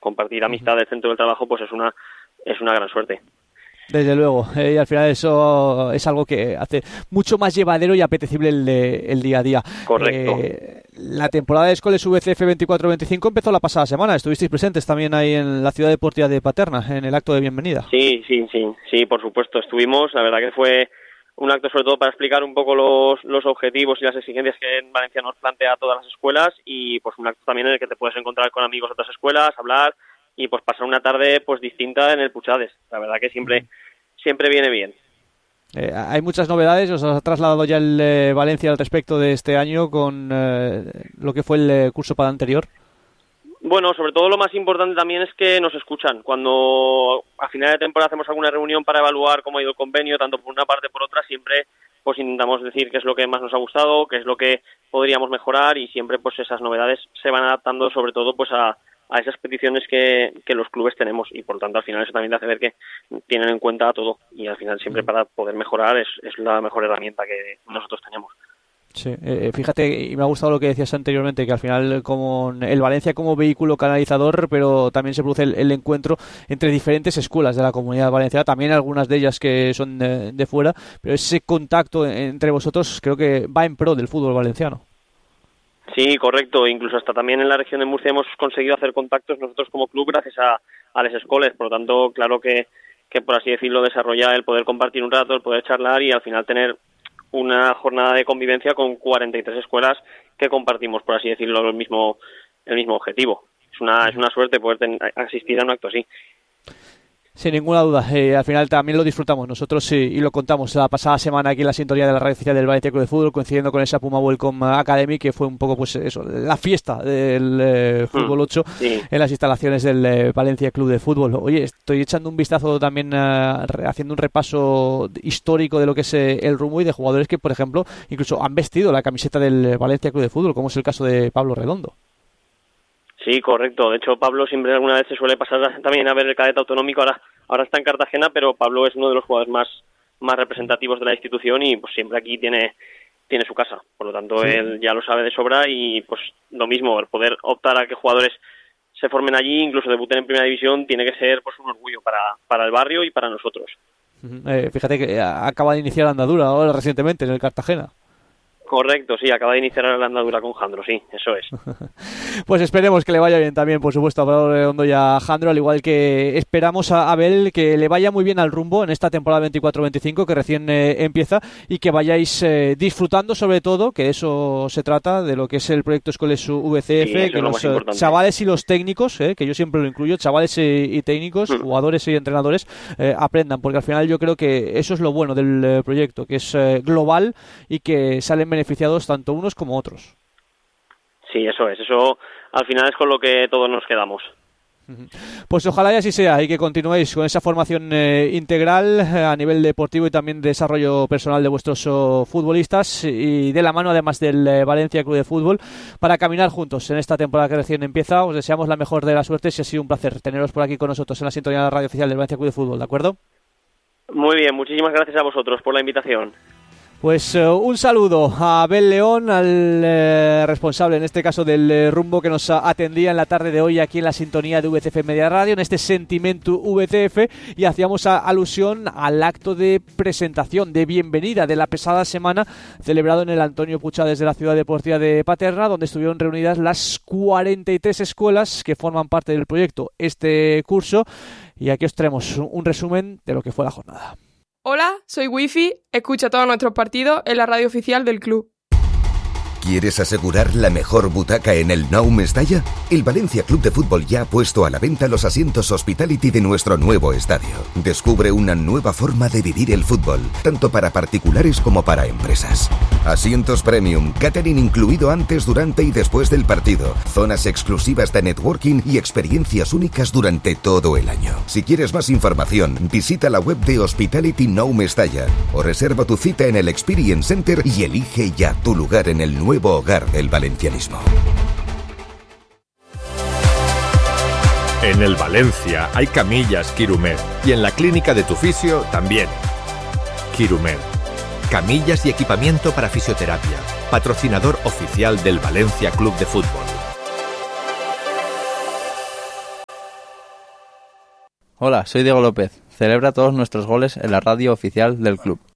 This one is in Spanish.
compartir amistades dentro del trabajo pues es una gran suerte. Desde luego, y al final eso es algo que hace mucho más llevadero y apetecible el día a día. Correcto. La temporada de Escoles VCF 24-25 empezó la pasada semana. Estuvisteis presentes también ahí en la ciudad deportiva de Paterna, en el acto de bienvenida. Sí, por supuesto. Estuvimos, la verdad que fue un acto sobre todo para explicar un poco los objetivos y las exigencias que en Valencia nos plantea a todas las escuelas, y pues un acto también en el que te puedes encontrar con amigos de otras escuelas, hablar y pues pasar una tarde pues distinta en el Puchades. La verdad que siempre viene bien. Hay muchas novedades. Os ha trasladado ya el Valencia al respecto de este año con lo que fue el curso para el anterior. Bueno, sobre todo lo más importante también es que nos escuchan. Cuando a final de temporada hacemos alguna reunión para evaluar cómo ha ido el convenio, tanto por una parte por otra, siempre pues intentamos decir qué es lo que más nos ha gustado, qué es lo que podríamos mejorar, y siempre pues esas novedades se van adaptando sobre todo pues a esas peticiones que los clubes tenemos, y por tanto al final eso también te hace ver que tienen en cuenta todo, y al final siempre para poder mejorar es la mejor herramienta que nosotros tenemos. Sí, fíjate, y me ha gustado lo que decías anteriormente, que al final como el Valencia como vehículo canalizador, pero también se produce el encuentro entre diferentes escuelas de la Comunidad Valenciana, también algunas de ellas que son de fuera, pero ese contacto entre vosotros creo que va en pro del fútbol valenciano. Sí, correcto. Incluso hasta también en la región de Murcia hemos conseguido hacer contactos nosotros como club gracias a las escuelas. Por lo tanto, claro que por así decirlo desarrolla el poder compartir un rato, el poder charlar y al final tener una jornada de convivencia con 43 escuelas que compartimos, por así decirlo, el mismo objetivo. Es una suerte poder asistir a un acto así. Sin ninguna duda, al final también lo disfrutamos nosotros y lo contamos la pasada semana aquí en la sintonía de la radio oficial del Valencia Club de Fútbol, coincidiendo con esa Puma Welcome Academy, que fue un poco pues eso, la fiesta del Fútbol 8 en las instalaciones del Valencia Club de Fútbol. Oye, estoy echando un vistazo también, haciendo un repaso histórico de lo que es el rumbo y de jugadores que, por ejemplo, incluso han vestido la camiseta del Valencia Club de Fútbol, como es el caso de Pablo Redondo. Sí, correcto. De hecho, Pablo siempre alguna vez se suele pasar también a ver el cadete autonómico. Ahora está en Cartagena, pero Pablo es uno de los jugadores más representativos de la institución y pues siempre aquí tiene su casa. Por lo tanto, sí, él ya lo sabe de sobra y pues lo mismo, el poder optar a que jugadores se formen allí, incluso debuten en primera división, tiene que ser pues un orgullo para el barrio y para nosotros. Fíjate que acaba de iniciar la andadura ahora recientemente en el Cartagena. Correcto, sí, acaba de iniciar la andadura con Jandro, sí, eso es. Pues esperemos que le vaya bien también, por supuesto, a Pablo Redondo y a Jandro, al igual que esperamos a Abel que le vaya muy bien al rumbo en esta temporada 24-25 que recién empieza, y que vayáis disfrutando sobre todo, que de eso se trata, de lo que es el proyecto Escoles VCF, sí, que los chavales y los técnicos, que yo siempre lo incluyo, chavales y técnicos, jugadores y entrenadores, aprendan, porque al final yo creo que eso es lo bueno del proyecto, que es global y que salen beneficiados tanto unos como otros. Sí, eso al final es con lo que todos nos quedamos. Pues ojalá y así sea, y que continuéis con esa formación integral a nivel deportivo y también de desarrollo personal de vuestros futbolistas, y de la mano además del Valencia Club de Fútbol, para caminar juntos en esta temporada que recién empieza. Os deseamos la mejor de las suertes y ha sido un placer teneros por aquí con nosotros en la sintonía de la radio oficial del Valencia Club de Fútbol, ¿de acuerdo? Muy bien, muchísimas gracias a vosotros por la invitación. Pues un saludo a Abel León, al responsable en este caso del rumbo, que nos atendía en la tarde de hoy aquí en la sintonía de VCF Media Radio, en este Sentimiento VCF, y hacíamos alusión al acto de presentación, de bienvenida de la pasada semana, celebrado en el Antonio Puchades de la ciudad deportiva de Paterna, donde estuvieron reunidas las 43 escuelas que forman parte del proyecto este curso, y aquí os traemos un resumen de lo que fue la jornada. Hola, soy Wifi, escucha todos nuestros partidos en la radio oficial del club. ¿Quieres asegurar la mejor butaca en el Nou Mestalla? El Valencia Club de Fútbol ya ha puesto a la venta los asientos Hospitality de nuestro nuevo estadio. Descubre una nueva forma de vivir el fútbol, tanto para particulares como para empresas. Asientos premium, catering incluido antes, durante y después del partido, zonas exclusivas de networking y experiencias únicas durante todo el año. Si quieres más información, visita la web de Hospitality Nou Mestalla o reserva tu cita en el Experience Center y elige ya tu lugar en el nuevo hogar del valencianismo. En el Valencia hay camillas Quirumed y en la clínica de tu fisio también. Quirumed, camillas y equipamiento para fisioterapia, patrocinador oficial del Valencia Club de Fútbol. Hola, soy Diego López. Celebra todos nuestros goles en la radio oficial del club.